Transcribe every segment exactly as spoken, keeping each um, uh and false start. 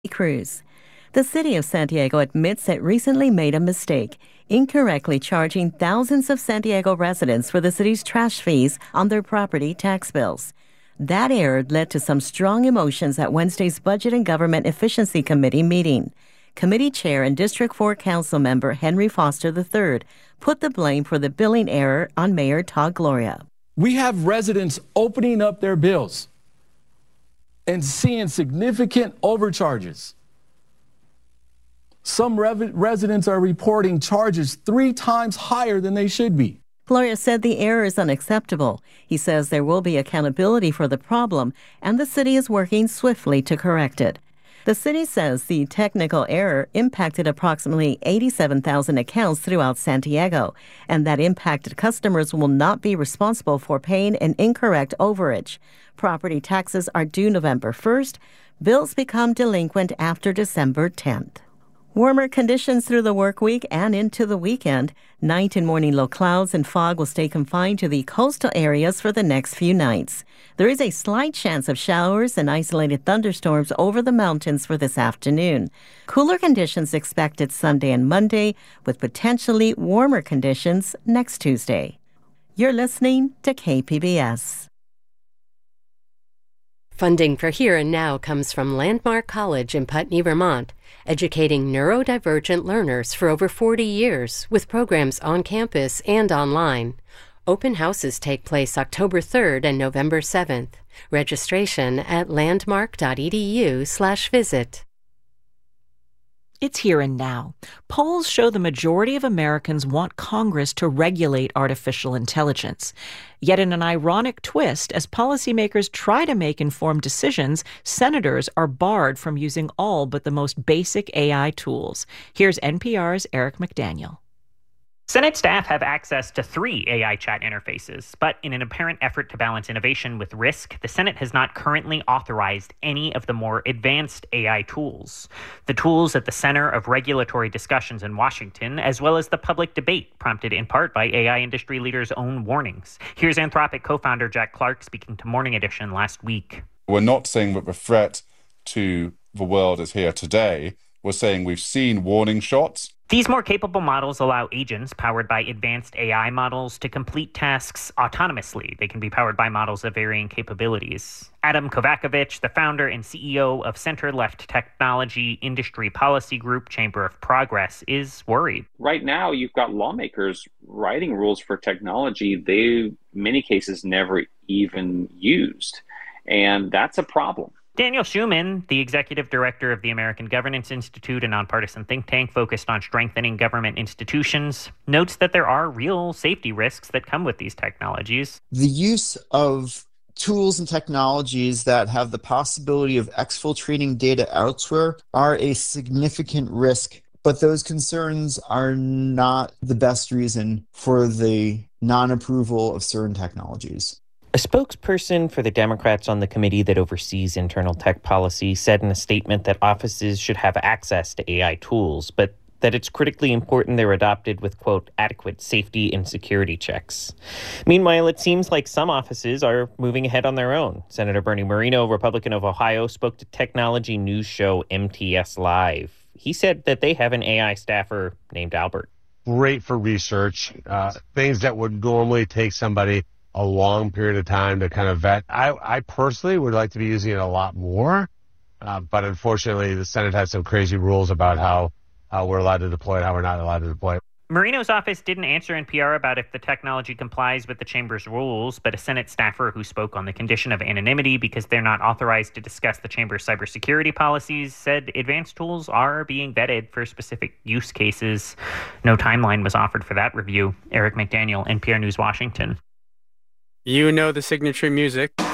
Cruz. The city of Santiago admits it recently made a mistake, incorrectly charging thousands of Santiago residents for the city's trash fees on their property tax bills. That error led to some strong emotions at Wednesday's Budget and Government Efficiency Committee meeting. Committee Chair and District four Council Member Henry Foster the third put the blame for the billing error on Mayor Todd Gloria. We have residents opening up their bills and seeing significant overcharges. Some rev- residents are reporting charges three times higher than they should be. Gloria said the error is unacceptable. He says there will be accountability for the problem, and the city is working swiftly to correct it. The city says the technical error impacted approximately eighty-seven thousand accounts throughout Santiago, and that impacted customers will not be responsible for paying an incorrect overage. Property taxes are due November first. Bills become delinquent after December tenth. Warmer conditions through the work week and into the weekend. Night and morning low clouds and fog will stay confined to the coastal areas for the next few nights. There is a slight chance of showers and isolated thunderstorms over the mountains for this afternoon. Cooler conditions expected Sunday and Monday, with potentially warmer conditions next Tuesday. You're listening to K P B S. Funding for Here and Now comes from Landmark College in Putney, Vermont, educating neurodivergent learners for over forty years with programs on campus and online. Open houses take place October third and November seventh. Registration at landmark.edu slash visit. It's Here and Now. Polls show the majority of Americans want Congress to regulate artificial intelligence. Yet in an ironic twist, as policymakers try to make informed decisions, senators are barred from using all but the most basic A I tools. Here's N P R's Eric McDaniel. Senate staff have access to three A I chat interfaces, but in an apparent effort to balance innovation with risk, the Senate has not currently authorized any of the more advanced A I tools. The tools at the center of regulatory discussions in Washington, as well as the public debate prompted in part by A I industry leaders' own warnings. Here's Anthropic co-founder Jack Clark speaking to Morning Edition last week. We're not saying that the threat to the world is here today. We're saying we've seen warning shots. These more capable models allow agents powered by advanced A I models to complete tasks autonomously. They can be powered by models of varying capabilities. Adam Kovacevic, the founder and C E O of center-left technology industry policy group Chamber of Progress, is worried. Right now, you've got lawmakers writing rules for technology they, in many cases, never even used. And that's a problem. Daniel Schuman, the executive director of the American Governance Institute, a nonpartisan think tank focused on strengthening government institutions, notes that there are real safety risks that come with these technologies. The use of tools and technologies that have the possibility of exfiltrating data elsewhere are a significant risk, but those concerns are not the best reason for the non-approval of certain technologies. A spokesperson for the Democrats on the committee that oversees internal tech policy said in a statement that offices should have access to A I tools, but that it's critically important they're adopted with, quote, adequate safety and security checks. Meanwhile, it seems like some offices are moving ahead on their own. Senator Bernie Moreno, Republican of Ohio, spoke to technology news show M T S Live. He said that they have an A I staffer named Albert. Great for research, uh, things that would normally take somebody a long period of time to kind of vet. I, I personally would like to be using it a lot more, uh, but unfortunately the Senate has some crazy rules about how, how we're allowed to deploy it, how we're not allowed to deploy it. Moreno's office didn't answer N P R about if the technology complies with the chamber's rules, but a Senate staffer who spoke on the condition of anonymity because they're not authorized to discuss the chamber's cybersecurity policies said advanced tools are being vetted for specific use cases. No timeline was offered for that review. Eric McDaniel, N P R News, Washington. You know the signature music. It's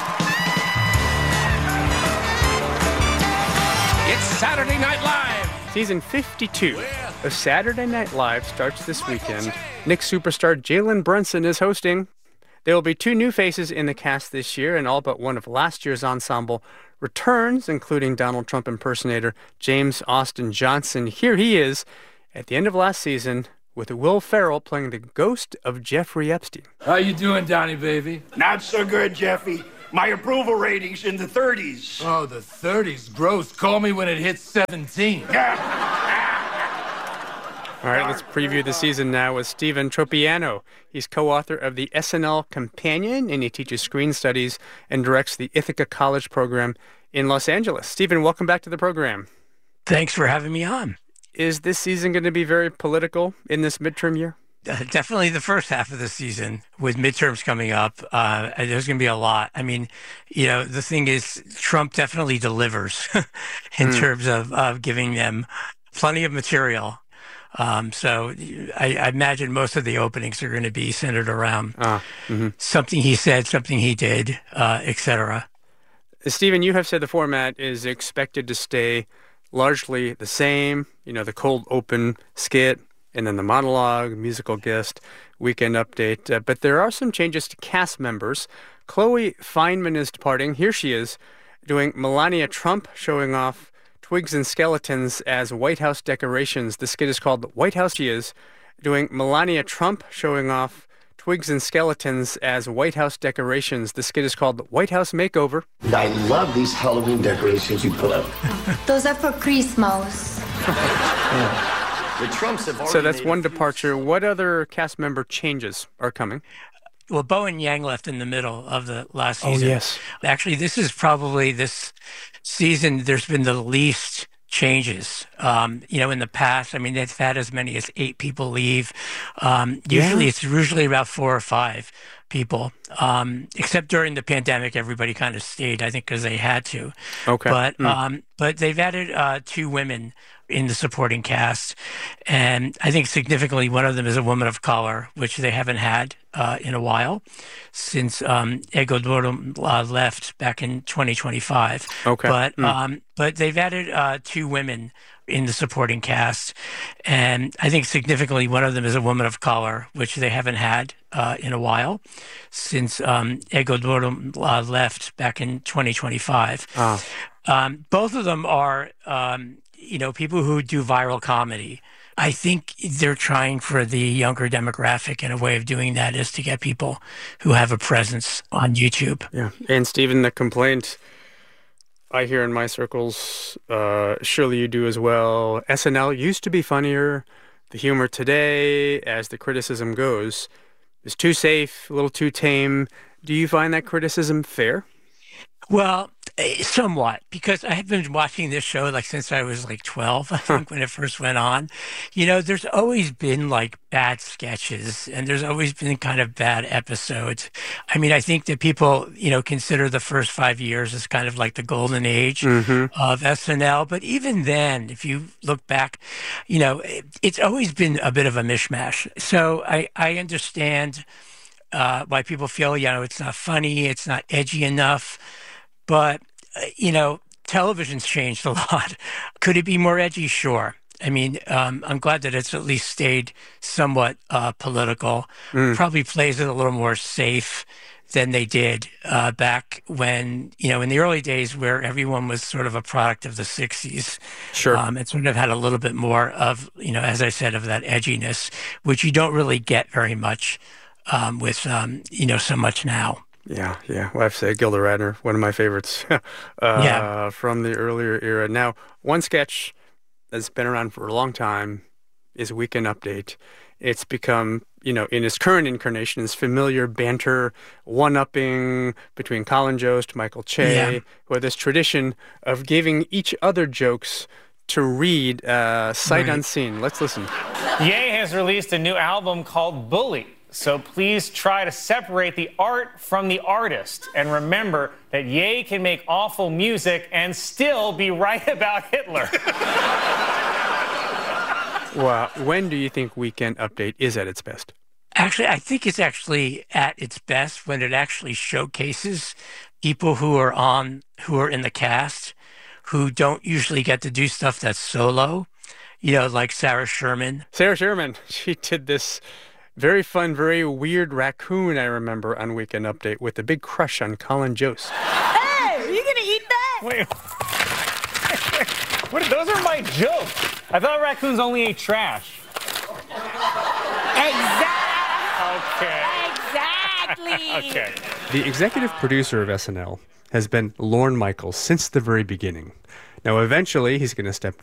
Saturday Night Live! Season fifty-two of Saturday Night Live starts this weekend. Knicks superstar Jalen Brunson is hosting. There will be two new faces in the cast this year, and all but one of last year's ensemble returns, including Donald Trump impersonator James Austin Johnson. Here he is at the end of last season, with Will Ferrell playing the ghost of Jeffrey Epstein. How you doing, Donnie, baby? Not so good, Jeffy. My approval rating's in the thirties. Oh, the thirties. Gross. Call me when it hits seventeen. All right, let's preview the season now with Stephen Tropiano. He's co-author of the S N L Companion, and he teaches screen studies and directs the Ithaca College program in Los Angeles. Stephen, welcome back to the program. Thanks for having me on. Is this season going to be very political in this midterm year? Uh, definitely the first half of the season with midterms coming up. Uh, there's going to be a lot. I mean, you know, the thing is, Trump definitely delivers in mm. terms of, of giving them plenty of material. Um, so I, I imagine most of the openings are going to be centered around uh, mm-hmm. something he said, something he did, uh, et cetera. Stephen, you have said the format is expected to stay largely the same. You know, the cold open skit, and then the monologue, musical guest, weekend update. Uh, but there are some changes to cast members. Chloe Fineman is departing. Here she is doing Melania Trump, showing off twigs and skeletons as White House decorations. The skit is called White House. She is doing Melania Trump, showing off twigs and skeletons as White House decorations. The skit is called White House Makeover. I love these Halloween decorations you put up. Those are for Christmas. The Trumps have already so that's one departure. What other cast member changes are coming? Well, Bowen Yang left in the middle of the last season. Oh, yes. Actually, this is probably this season there's been the least changes. Um, you know, in the past, I mean, they've had as many as eight people leave. Um, usually, yeah. It's usually about four or five people. Um, except during the pandemic, everybody kind of stayed, I think, because they had to. Okay. But, mm. um, but they've added uh, two women in the supporting cast. And I think significantly, one of them is a woman of color, which they haven't had uh, in a while since um, Ego Doro uh, left back in twenty twenty-five. Okay. But, mm. um, but they've added uh, two women in the supporting cast. And I think significantly, one of them is a woman of color, which they haven't had uh, in a while since um, Ego Doro uh, left back in twenty twenty-five. Oh. Um, both of them are... Um, you know, people who do viral comedy. I think they're trying for the younger demographic, and a way of doing that is to get people who have a presence on YouTube. Yeah. And Stephen, the complaint I hear in my circles, uh, surely you do as well, S N L used to be funnier. The humor today, as the criticism goes, is too safe, a little too tame. Do you find that criticism fair? Well, somewhat, because I have been watching this show like since I was like twelve, I think, when it first went on. You know, there's always been like bad sketches, and there's always been kind of bad episodes. I mean, I think that people, you know, consider the first five years as kind of like the golden age mm-hmm. of S N L. But even then, if you look back, you know, it, it's always been a bit of a mishmash. So I, I understand uh, why people feel, you know, it's not funny, it's not edgy enough. But, uh, you know, television's changed a lot. Could it be more edgy? Sure. I mean, um, I'm glad that it's at least stayed somewhat uh, political. Mm. Probably plays it a little more safe than they did uh, back when, you know, in the early days where everyone was sort of a product of the sixties. Sure. Um, it sort of had a little bit more of, you know, as I said, of that edginess, which you don't really get very much um, with, um, you know, so much now. Yeah, yeah. Well, I have to say, Gilda Radner, one of my favorites uh, yeah. from the earlier era. Now, one sketch that's been around for a long time is Weekend Update. It's become, you know, in its current incarnation, this familiar banter, one-upping between Colin Jost, Michael Che, yeah. who have this tradition of giving each other jokes to read uh, sight right. unseen. Let's listen. Ye has released a new album called Bully. So please try to separate the art from the artist. And remember that Ye can make awful music and still be right about Hitler. Well, when do you think Weekend Update is at its best? Actually, I think it's actually at its best when it actually showcases people who are on, who are in the cast, who don't usually get to do stuff that's solo. You know, like Sarah Sherman. Sarah Sherman, she did this very fun, very weird raccoon, I remember, on Weekend Update with a big crush on Colin Jost. Hey, are you going to eat that? Wait. What, those are my jokes. I thought raccoons only ate trash. Exactly. Okay. Exactly. Okay. The executive producer of S N L has been Lorne Michaels since the very beginning. Now, eventually, he's going to step